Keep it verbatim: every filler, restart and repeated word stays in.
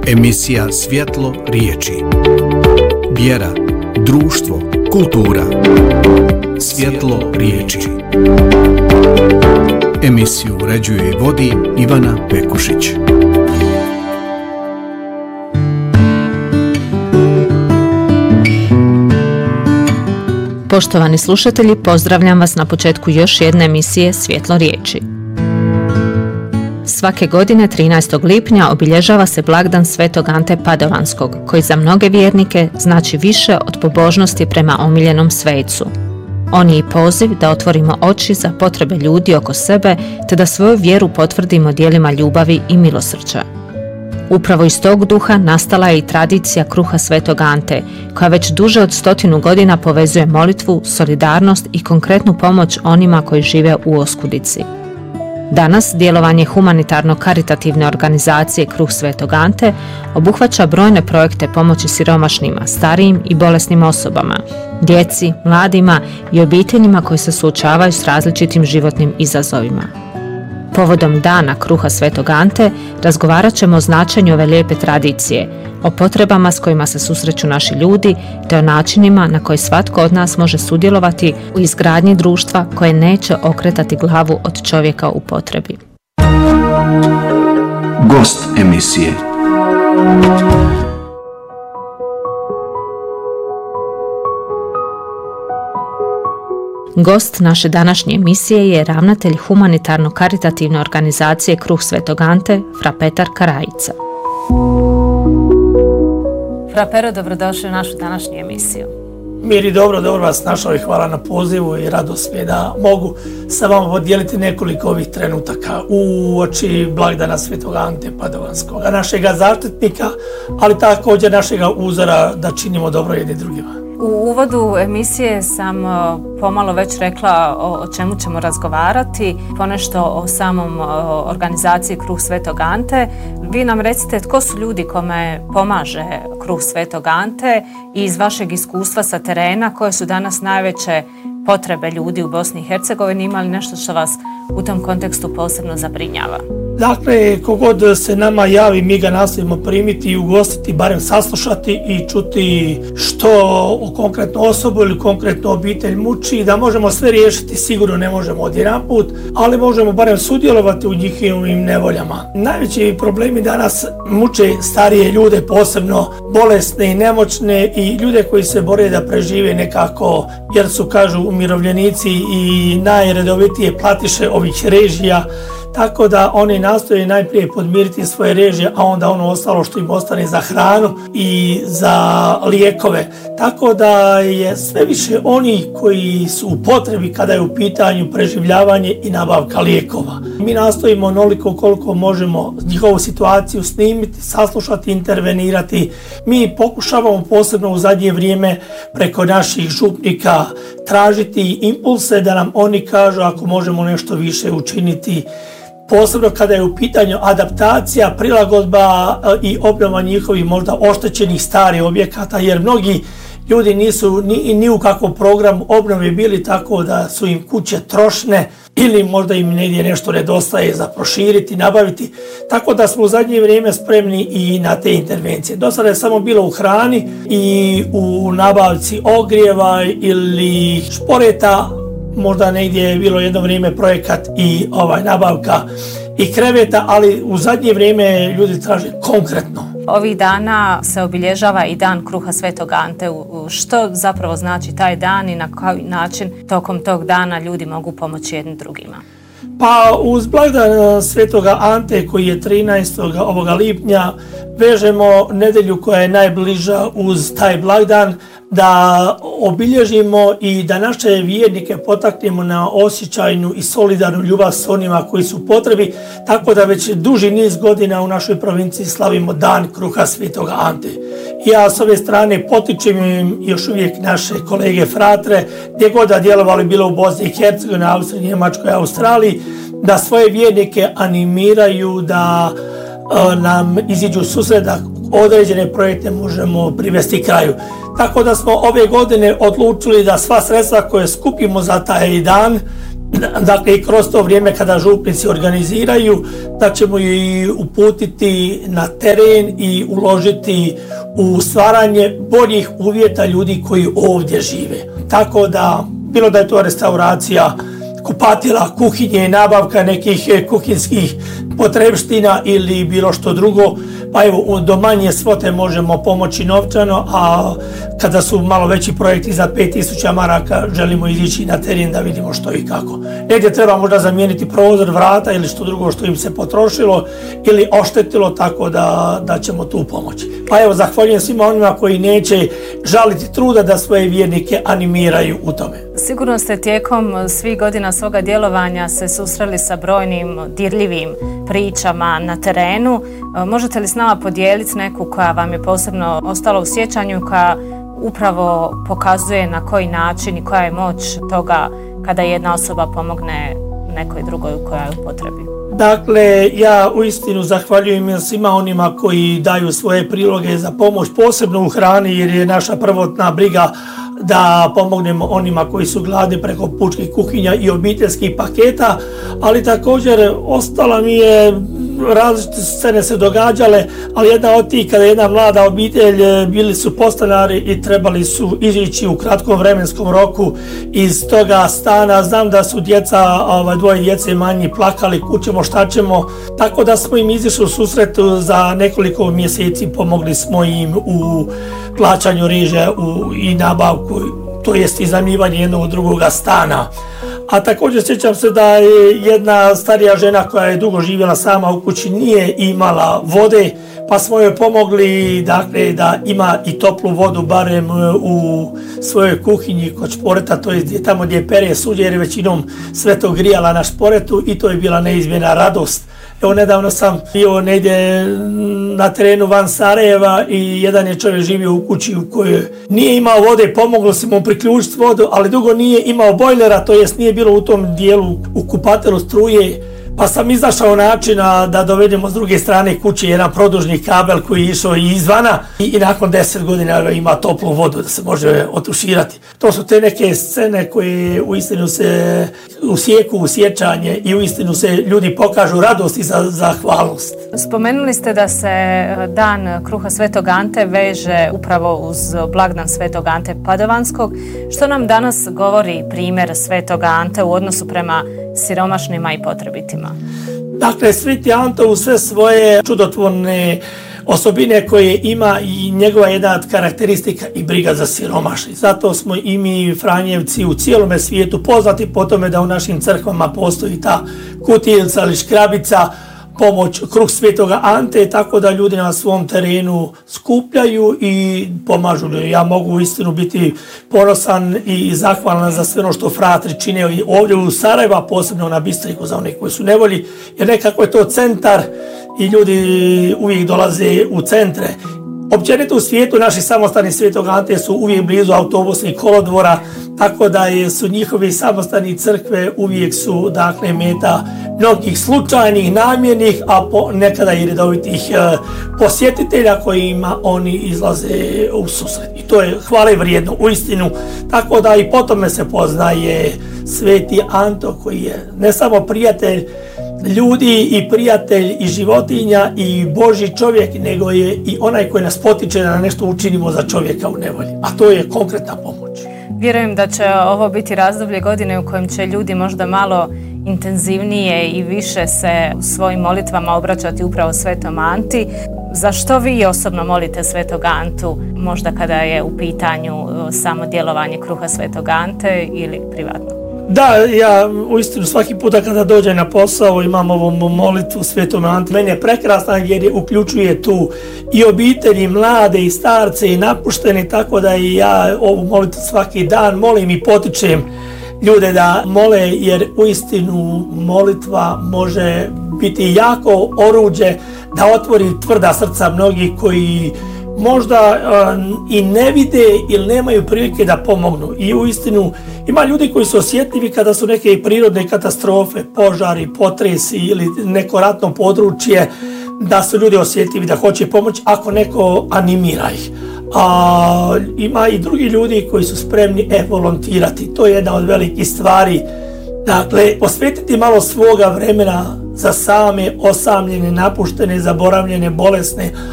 Emisija Svjetlo riječi. Vjera, društvo, kultura. Svjetlo riječi. Emisiju uređuje i vodi Ivana Pekušić. Poštovani slušatelji, pozdravljam vas na početku još jedne emisije Svjetlo riječi. Svake godine trinaestog lipnja obilježava se blagdan Svetog Ante Padovanskog, koji za mnoge vjernike znači više od pobožnosti prema omiljenom svecu. On je i poziv da otvorimo oči za potrebe ljudi oko sebe, te da svoju vjeru potvrdimo djelima ljubavi i milosrđa. Upravo iz tog duha nastala je i tradicija kruha Svetog Ante, koja već duže od stotinu godina povezuje molitvu, solidarnost i konkretnu pomoć onima koji žive u oskudici. Danas djelovanje humanitarno-karitativne organizacije Kruh Svetog Ante obuhvaća brojne projekte pomoći siromašnima, starijim i bolesnim osobama, djeci, mladima i obiteljima koji se suočavaju s različitim životnim izazovima. Povodom Dana Kruha Svetog Ante razgovarat ćemo o značenju ove lijepe tradicije, o potrebama s kojima se susreću naši ljudi, te o načinima na koje svatko od nas može sudjelovati u izgradnji društva koje neće okretati glavu od čovjeka u potrebi. Gost emisije. Gost naše današnje emisije je ravnatelj humanitarno-karitativne organizacije Kruh Svetog Ante, fra Petar Karajica. Fra Pero, dobrodošli u našu današnju emisiju. Miri, dobro, dobro vas našao i hvala na pozivu i radost mi je da mogu sa vama podijeliti nekoliko ovih trenutaka u oči blagdana Svetog Ante Padovanskog, našega zaštitnika, ali također našega uzora da činimo dobro jedni drugima. U uvodu emisije sam pomalo već rekla o, o čemu ćemo razgovarati, ponešto o samom o organizaciji Kruh Svetog Ante. Vi nam recite tko su ljudi kome pomaže Kruh Svetog Ante i iz vašeg iskustva sa terena koje su danas najveće potrebe ljudi u Bosni i Hercegovini, ima li nešto što vas u tom kontekstu posebno zabrinjava? Dakle, kogod se nama javi, mi ga nastojimo primiti i ugostiti, barem saslušati i čuti što o konkretnu osobu ili konkretnu obitelj muči, da možemo sve riješiti, sigurno ne možemo odjedanput, ali možemo barem sudjelovati u njihovim nevoljama. Najveći problemi danas muče starije ljude, posebno bolesne i nemoćne i ljude koji se bore da prežive nekako, jer su, kažu, umirovljenici i najredovitije platiše ovih režija, tako da oni nastoje najprije podmiriti svoje režije, a onda ono ostalo što im ostane za hranu i za lijekove. Tako da je sve više onih koji su u potrebi kada je u pitanju preživljavanje i nabavka lijekova. Mi nastojimo onoliko koliko možemo njihovu situaciju snimiti, saslušati, intervenirati. Mi pokušavamo posebno u zadnje vrijeme preko naših župnika tražiti impulse da nam oni kažu ako možemo nešto više učiniti. Posebno kada je u pitanju adaptacija, prilagodba i obnova njihovih možda oštećenih starih objekata, jer mnogi ljudi nisu ni, ni u kakvom programu obnove bili, tako da su im kuće trošne ili možda im negdje nešto nedostaje za proširiti, nabaviti. Tako da smo u zadnje vrijeme spremni i na te intervencije. Do sada je samo bilo u hrani i u nabavci ogrijeva ili šporeta. Možda negdje je bilo jedno vrijeme projekat i ovaj nabavka i kreveta, ali u zadnje vrijeme ljudi traže konkretno. Ovih dana se obilježava i dan Kruha Svetog Ante. Što zapravo znači taj dan i na koji način tokom tog dana ljudi mogu pomoći jednim drugima? Pa uz blagdan Svetoga Ante koji je trinaestog ovoga lipnja vežemo nedjelju koja je najbliža uz taj blagdan da obilježimo i da naše vjernike potaknemo na osjećajnu i solidarnu ljubav s onima koji su u potrebi, tako da već duži niz godina u našoj provinciji slavimo dan Kruha Svetoga Ante. Ja s ove strane potičem im još uvijek naše kolege fratre, gdje god da djelovali bilo u Bosni i Hercegovini, Austriji, Njemačkoj, Australiji, da svoje vjernike animiraju da uh, nam iziđu susret, da određene projekte možemo privesti kraju. Tako da smo ove godine odlučili da sva sredstva koje skupimo za taj dan dakle i kroz to vrijeme kada župnici organiziraju, da ćemo i uputiti na teren i uložiti u stvaranje boljih uvjeta ljudi koji ovdje žive. Tako da, bilo da je to restauracija kupatila, kuhinje, nabavka nekih kuhinskih potrebština ili bilo što drugo, pa evo do manje svote možemo pomoći novčano, a kada su malo veći projekti za pet tisuća maraka želimo izići na teren da vidimo što i kako. Negdje treba možda zamijeniti prozor, vrata ili što drugo što im se potrošilo ili oštetilo, tako da, da ćemo tu pomoći. Pa evo, zahvaljujem svima onima koji neće žaliti truda da svoje vjernike animiraju u tome. Sigurno ste tijekom svih godina svoga djelovanja se susreli sa brojnim dirljivim pričama na terenu. Možete li s nama podijeliti neku koja vam je posebno ostala u sjećanju, koja upravo pokazuje na koji način i koja je moć toga kada jedna osoba pomogne nekoj drugoj koja je u potrebi? Dakle, ja uistinu zahvaljujem svima onima koji daju svoje priloge za pomoć, posebno u hrani, jer je naša prvotna briga da pomognemo onima koji su gladni preko pučkih kuhinja i obiteljskih paketa, ali također ostala mi je, različite scene se događale, ali jedna od tih kada jedna mlada obitelj, bili su podstanari i trebali su izići u kratkom vremenskom roku iz toga stana. Znam da su djeca, ovaj, dvoje djece manji, plakali, kućemo, šta ćemo, tako da smo im izišli u susretu za nekoliko mjeseci, pomogli smo im u plaćanju režija i nabavku, to jest iznajmljivanje jednog drugoga stana. A također sjećam se da je jedna starija žena koja je dugo živjela sama u kući, nije imala vode, pa smo joj pomogli, dakle, da ima i toplu vodu barem u svojoj kuhinji kod šporeta, to je tamo gdje pere suđe, jer je većinom sve to grijala na šporetu i to je bila neizmjerna radost. Evo, nedavno sam bio negdje na terenu van Sarajeva i jedan je čovjek živio u kući u kojoj nije imao vode, pomoglo se mu priključiti vodu, ali dugo nije imao bojlera, to jest nije bilo u tom dijelu u kupatelu struje, pa sam iznašao načina da dovedemo s druge strane kuće jedan produžni kabel koji je išao izvana i, i nakon deset godina ima toplu vodu da se može otuširati. To su te neke scene koje uistinu se usjeku u sjećanje i uistinu se ljudi pokažu radost i za zahvalnost. Spomenuli ste da se dan kruha Svetog Ante veže upravo uz blagdan Svetog Ante Padovanskog. Što nam danas govori primjer Svetog Ante u odnosu prema siromašnima i potrebitima? Dakle, Sveti Anto u sve svoje čudotvorne osobine koje ima i njegova jedna od karakteristika i briga za siromašni. Zato smo i mi Franjevci u cijelome svijetu poznati po tome da u našim crkvama postoji ta kutijica ili škrabica, pomoć, kruh Svetoga Ante, tako da ljudi na svom terenu skupljaju i pomažu. Ja mogu istinu biti ponosan i zahvalan za sve ono što fratri čine ovdje u Sarajevu, posebno na Bistriku za one koji su nevolji, jer nekako je to centar i ljudi uvijek dolaze u centre. Općenito u svijetu naši samostani Svetog Ante su uvijek blizu autobusnih kolodvora, tako da su njihovi samostani crkve uvijek su, dakle, meta mnogih slučajnih, namjernih, a po, nekada i redovitih e, posjetitelja kojima oni izlaze u susret. I to je hvale vrijedno, uistinu. Tako da i po tome se poznaje Sveti Anto, koji je ne samo prijatelj ljudi i prijatelj i životinja i Božji čovjek, nego je i onaj koji nas potiče da nešto učinimo za čovjeka u nevolji, a to je konkretna pomoć. Vjerujem da će ovo biti razdoblje godine u kojem će ljudi možda malo intenzivnije i više se u svojim molitvama obraćati upravo Svetom Anti. Za što vi osobno molite Svetog Antu, možda kada je u pitanju samo djelovanje kruha Svetog Ante ili privatno? Da, ja uistinu svaki puta kada dođem na posao imam ovu molitvu Svetom Anti. Meni je prekrasna jer je uključuje tu i obitelji, mlade i starce i napušteni, tako da i ja ovu molitvu svaki dan molim i potičem ljude da mole, jer uistinu molitva može biti jako oruđe da otvori tvrda srca mnogih koji možda uh, i ne vide ili nemaju prilike da pomognu. I uistinu ima ljudi koji su osjetljivi kada su neke prirodne katastrofe, požari, potresi ili neko ratno područje, da su ljudi osjetljivi da hoće pomoći ako neko animira ih. A, ima i drugi ljudi koji su spremni e, volontirati. To je jedna od velikih stvari Dakle, posvetiti malo svoga vremena za same osamljene, napuštene, zaboravljene, bolesne